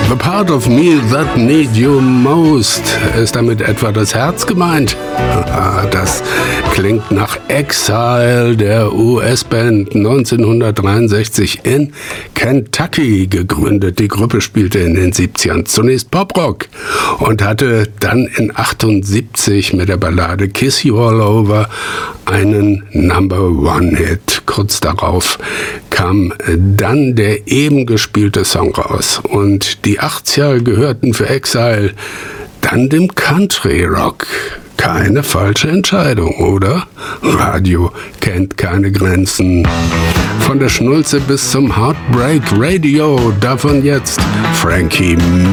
The part of me that need you most. Ist damit etwa das Herz gemeint? Das klingt nach Exile, der US-Band 1963 in Kentucky gegründet. Die Gruppe spielte in den 70ern zunächst Poprock und hatte dann in 78 mit der Ballade Kiss You All Over einen Number-One-Hit. Kurz darauf kam dann der eben gespielte Song raus. Und die 80er gehörten für Exile dann dem Country-Rock. Keine falsche Entscheidung, oder? Radio kennt keine Grenzen. Von der Schnulze bis zum Heartbreak Radio, davon jetzt Frankie